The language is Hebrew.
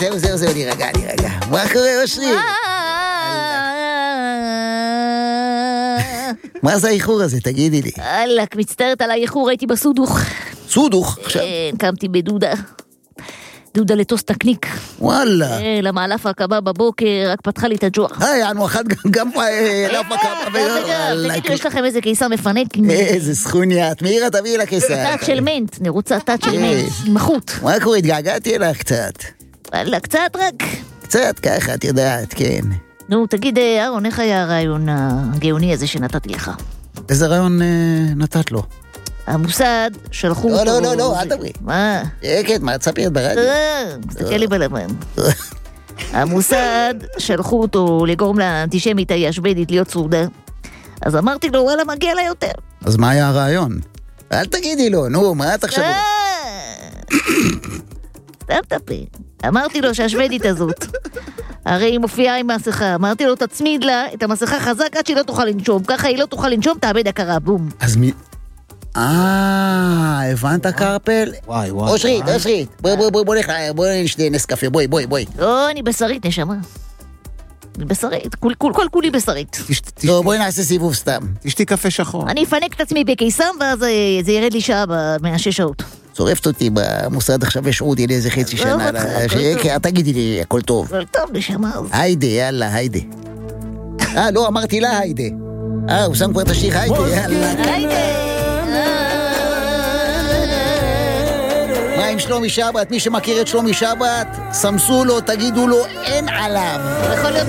זהו, להירגע. מה קורה, אושרי? מה זה האיחור הזה, תגידי לי? אלק, מצטערת על האיחור, הייתי בסודוך. סודוך? עכשיו? קמתי בדודה. דודה לטוס נקניק. וואלה. למעלף הקמה בבוקר, רק פתחה לי את הג'וח. יענו אחת גם לעף הקמה. תגידו, יש לכם איזה קיסר מפנק? איזה סכוניית, מאירה תביאי לקיסר. תת של מנט, נרוצה תת של מנט, עם החוט. מה קורה, התגעגעתי אלך קצת. וואלה, קצת רק. קצת ככה, את יודעת, כן. נו, תגיד, אהרון, איך היה הרעיון הגאוני הזה שנתתי לך? איזה רעיון נתת לו? המוסד שלחו אותו... לא, אל תדברי. מה? שקט, מה תספרי את ברדיו? תסתכל לי בלבן. המוסד שלחו אותו לגרום לאנטישמית הישבדית להיות שרודה. אז אמרתי לו, וואלה, מגיע לה יותר. אז מה היה הרעיון? אל תגידי לו, נו, מה את עכשיו... סתם תפה. אמרתי לו שהשבדית הזאת, הרי היא מופיעה עם מסכה, אמרתי לו, תצמיד לה את המסכה חזק עד שהיא לא תוכל לנשום, ככה היא לא תוכל לנשום, תאבד הכרה, בום. אז מי... הבנת קרפל? וואי. אושרית, בוא נשתה נס קפה, בואי. לא, אני בשרית, נשמה. אני בשרית, כולי בשרית. לא, בואי נעשה סיבוב סתם. תשתי קפה שחור. אני אפנק את עצמי בקיסם, ואז זה ירד לי שעה מה-6 שעות. צורפת אותי במוסד, עכשיו ישעו אותי לאיזה חצי שנה. תגידי לי, הכל טוב. הכל טוב, נשמה. היידה, יאללה, היידה. לא, אמרתי לה היידה. הוא שם כבר את השיר היידה, יאללה. היידה. מה עם שלומי שבת? מי שמכיר את שלומי שבת, סמסו לו, תגידו לו, אין עליו. יכול להיות